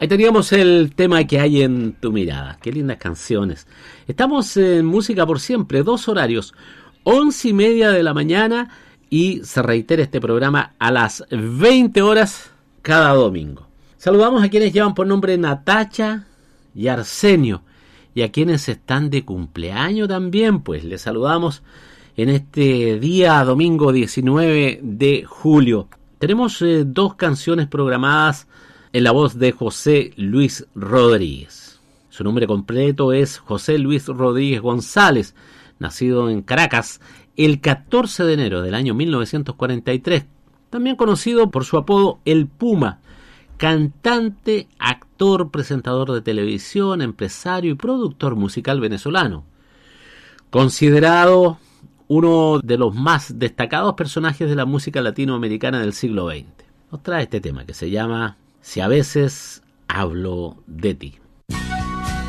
Ahí teníamos el tema que hay en tu mirada. Qué lindas canciones. Estamos en Música por Siempre, 2 horarios, 11:30 de la mañana, y se reitera este programa a las 20 horas cada domingo. Saludamos a quienes llevan por nombre Natacha y Arsenio, y a quienes están de cumpleaños también, pues les saludamos en este día domingo 19 de julio. Tenemos 2 canciones programadas en la voz de José Luis Rodríguez. Su nombre completo es José Luis Rodríguez González, nacido en Caracas el 14 de enero del año 1943, también conocido por su apodo El Puma, cantante, actor, presentador de televisión, empresario y productor musical venezolano. Considerado uno de los más destacados personajes de la música latinoamericana del siglo XX. Nos trae este tema que se llama Si a veces hablo de ti.